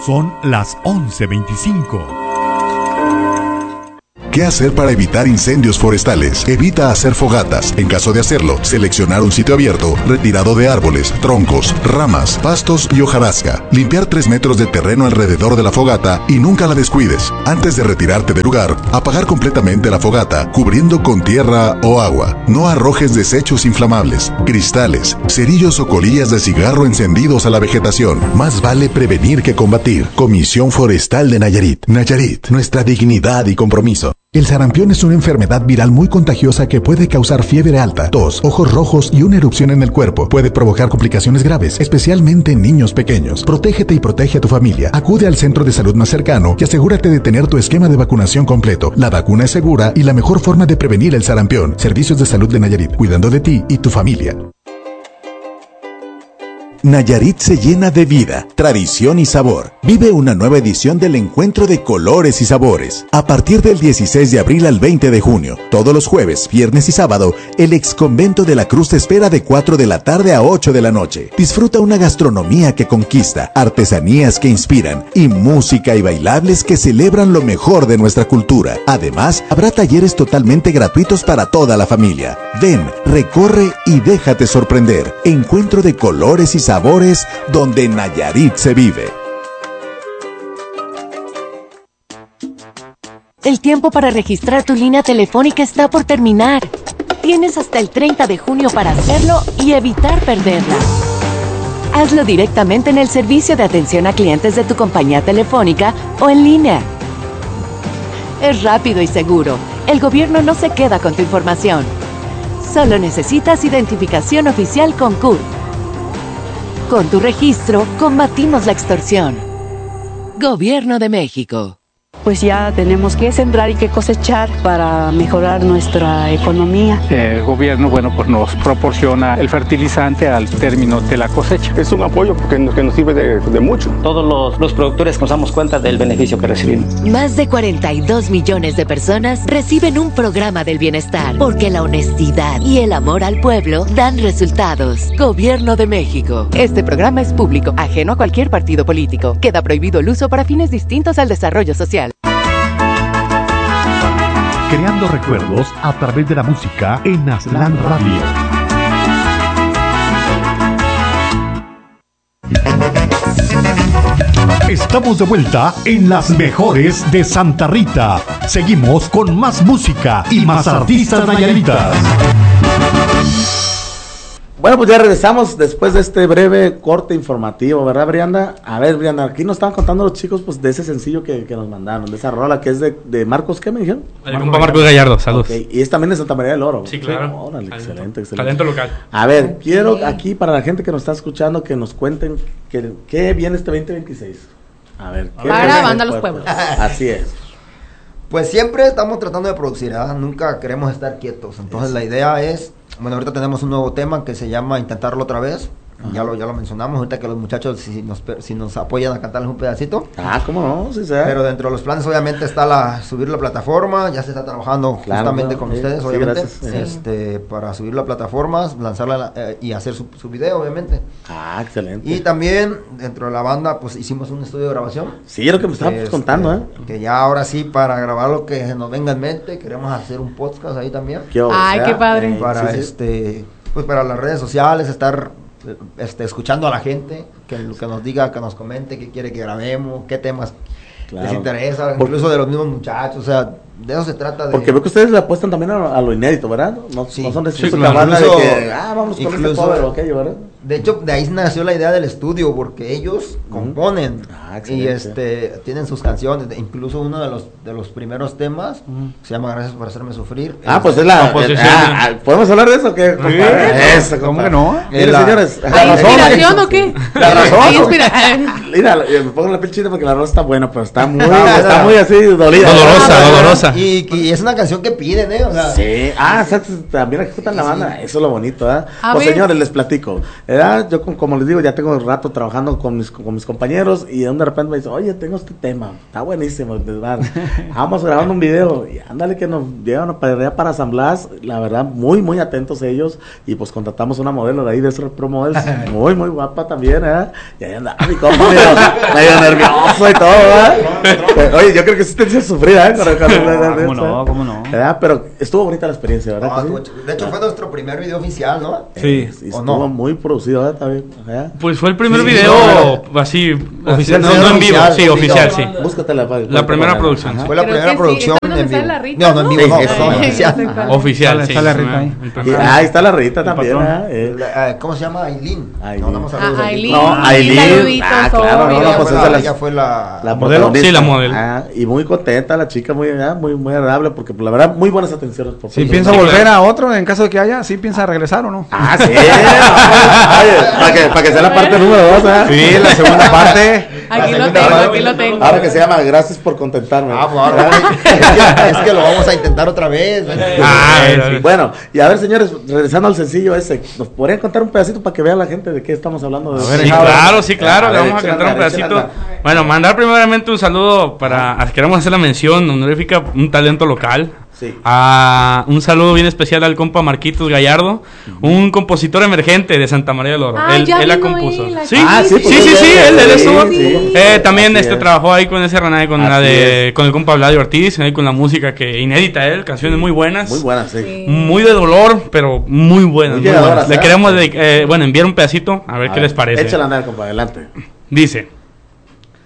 Son las 11:25. ¿Qué hacer para evitar incendios forestales? Evita hacer fogatas. En caso de hacerlo, seleccionar un sitio abierto, retirado de árboles, troncos, ramas, pastos y hojarasca. Limpiar 3 metros de terreno alrededor de la fogata y nunca la descuides. Antes de retirarte del lugar, apagar completamente la fogata, cubriendo con tierra o agua. No arrojes desechos inflamables, cristales, cerillos o colillas de cigarro encendidos a la vegetación. Más vale prevenir que combatir. Comisión Forestal de Nayarit. Nayarit, nuestra dignidad y compromiso. El sarampión es una enfermedad viral muy contagiosa que puede causar fiebre alta, tos, ojos rojos y una erupción en el cuerpo. Puede provocar complicaciones graves, especialmente en niños pequeños. Protégete y protege a tu familia. Acude al centro de salud más cercano y asegúrate de tener tu esquema de vacunación completo. La vacuna es segura y la mejor forma de prevenir el sarampión. Servicios de Salud de Nayarit, cuidando de ti y tu familia. Nayarit se llena de vida, tradición y sabor. Vive una nueva edición del Encuentro de Colores y Sabores. A partir del 16 de abril al 20 de junio, todos los jueves, viernes y sábado, el Exconvento de la Cruz te espera de 4 de la tarde a 8 de la noche. Disfruta una gastronomía que conquista, artesanías que inspiran y música y bailables que celebran lo mejor de nuestra cultura. Además, habrá talleres totalmente gratuitos para toda la familia. Ven, recorre y déjate sorprender. Encuentro de Colores y Sabores, donde Nayarit se vive. El tiempo para registrar tu línea telefónica está por terminar. Tienes hasta el 30 de junio para hacerlo y evitar perderla. Hazlo directamente en el servicio de atención a clientes de tu compañía telefónica o en línea. Es rápido y seguro. El gobierno no se queda con tu información. Solo necesitas identificación oficial con CURP. Con tu registro, combatimos la extorsión. Gobierno de México. Pues ya tenemos que sembrar y que cosechar para mejorar nuestra economía. El gobierno, pues nos proporciona el fertilizante al término de la cosecha. Es un apoyo que nos sirve de mucho. Todos los productores nos damos cuenta del beneficio que recibimos. Más de 42 millones de personas reciben un programa del bienestar, porque la honestidad y el amor al pueblo dan resultados. Gobierno de México. Este programa es público, ajeno a cualquier partido político. Queda prohibido el uso para fines distintos al desarrollo social. Creando recuerdos a través de la música en Aztlán Radio. Estamos de vuelta en las mejores de Santa Rita. Seguimos con más música y más artistas nayaritas. Bueno, pues ya regresamos después de este breve corte informativo, ¿verdad, Brianda? A ver, Brianda, aquí nos estaban contando los chicos pues de ese sencillo que nos mandaron, de esa rola que es de Marcos, ¿qué me dijeron? Marcos Gallardo, saludos. Okay. Y es también de Santa María del Oro. Sí, claro. Órale, excelente. Talento local. A ver, quiero aquí para la gente que nos está escuchando que nos cuenten qué viene este 2026. A ver, ¿qué para Banda Los Pueblos. Así es. Pues siempre estamos tratando de producir, ¿eh? Nunca queremos estar quietos. Entonces la idea es, bueno, ahorita tenemos un nuevo tema que se llama Intentarlo Otra Vez. Ya lo mencionamos, ahorita que los muchachos si nos apoyan a cantarles un pedacito. ¿Cómo no? Sí, pero dentro de los planes obviamente está subir la plataforma, ya se está trabajando justamente con ustedes, obviamente, para subir la plataforma, lanzarla y hacer su video, obviamente. Excelente. Y también dentro de la banda pues hicimos un estudio de grabación. Sí, es lo que me estabas contando, que ya ahora sí, para grabar lo que nos venga en mente, queremos hacer un podcast ahí también. Qué padre. Para pues para las redes sociales, estar escuchando a la gente, que nos diga, que nos comente qué quiere que grabemos, qué temas les interesa, incluso de los mismos muchachos, o sea, de eso se trata. Porque veo que ustedes le apuestan también a lo inédito, ¿verdad? No son de claro. banda de que, vamos con este cover o aquello, ¿verdad? De hecho, de ahí nació la idea del estudio, porque ellos componen y tienen sus canciones, incluso uno de los primeros temas se llama Gracias por hacerme sufrir. Pues es la ¿podemos hablar de eso? ¿Qué? Eso, ¿cómo que no? Miren, señores, ¿hay inspiración o qué? La razón. Mira, me pongo la piel chida porque la rola está buena, pero está muy así dolida. Dolorosa. Y es una canción que piden, o sea. Sí, también aquí está en la banda, eso es lo bonito, ¿verdad? A ver. Señores, les platico, ¿verdad? Yo como les digo, ya tengo rato trabajando con mis compañeros y de repente me dice, oye, tengo este tema, está buenísimo, ¿verdad? Vamos grabando un video y ándale que nos llevan para San Blas, la verdad, muy, muy atentos ellos y pues contratamos una modelo de ahí de esos Pro Models, muy, muy guapa también, ¿verdad? Y ahí andaba mi compa medio nervioso y todo, ¿verdad? Oye, yo creo que sí te hice sufrir, ¿eh? ¿Cómo no? ¿Verdad? Pero estuvo bonita la experiencia, ¿verdad? De hecho fue nuestro primer video oficial, ¿no? Sí. Estuvo muy producido, ¿verdad? También, ¿verdad? Pues fue el primer video así oficial, no en vivo, sí, oficial, sí. Búscate la primera producción. Fue la primera producción en vivo. No, en vivo no, oficial, sí. Está la Rita ahí. Ahí está la Rita también, ¿cómo se llama? Aileen. Aileen. No, Aileen. Saluditos, pues ella fue la modelo. Sí, la modelo. Y muy contenta la chica, muy agradable, porque la verdad, muy buenas atenciones. Si piensa volver a otro, en caso de que haya, ¿sí piensa regresar o no? Sí. Para que sea la parte número 2, Sí, la segunda parte. Aquí lo tengo. Ahora que se llama Gracias por contentarme. Es que lo vamos a intentar otra vez. Bueno, y a ver, señores, regresando al sencillo ese, ¿nos podrían contar un pedacito para que vea la gente de qué estamos hablando? Sí, claro, le vamos a cantar un pedacito. Bueno, mandar primeramente un saludo queremos hacer la mención honorífica, un talento local. Sí. Un saludo bien especial al compa Marquitos Gallardo, un compositor emergente de Santa María del Oro. Él la compuso. Sí, él estuvo. También trabajó ahí con ese René, con el compa Vladio Ortiz, ahí con la música que inédita canciones muy buenas. Muy buenas, sí. Muy de dolor, pero muy buenas. Muy buenas. Le queremos enviar un pedacito, a ver qué les parece. Échala a andar, compa, adelante. Dice: